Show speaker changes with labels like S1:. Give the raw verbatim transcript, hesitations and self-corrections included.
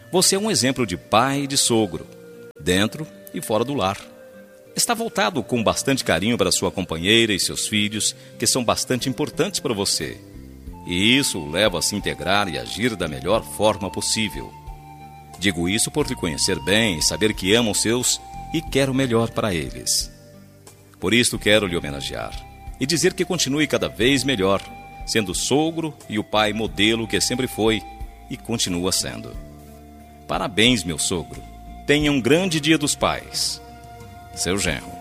S1: Você é um exemplo de pai e de sogro, dentro e fora do lar. Está voltado com bastante carinho para sua companheira e seus filhos, que são bastante importantes para você. E isso o leva a se integrar e agir da melhor forma possível. Digo isso por lhe conhecer bem e saber que ama os seus e quer o melhor para eles. Por isso quero lhe homenagear e dizer que continue cada vez melhor, sendo o sogro e o pai modelo que sempre foi e continua sendo. Parabéns, meu sogro. Tenha um grande Dia dos Pais. Seu genro.